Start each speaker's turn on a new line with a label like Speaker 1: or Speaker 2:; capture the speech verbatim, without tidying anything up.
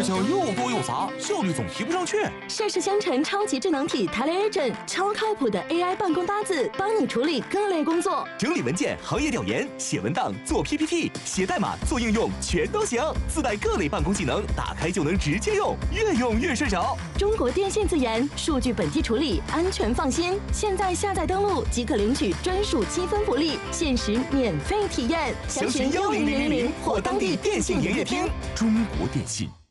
Speaker 1: 项又多又杂，效率总提不上去。
Speaker 2: 盛世香城超级智能体 TeleAgent， 超靠谱的 A I 办公搭子，帮你处理各类工作，
Speaker 3: 整理文件、行业调研、写文档、做 P P T、写代码、做应用，全都行。自带各类办公技能，打开就能直接用，越用越顺手。
Speaker 2: 中国电信自研，数据本地处理，安全放心。现在下载登录即可领取专属积分福利，限时免费体验。
Speaker 3: 详询幺零零零零或当地电信营业厅。
Speaker 1: 中国电信。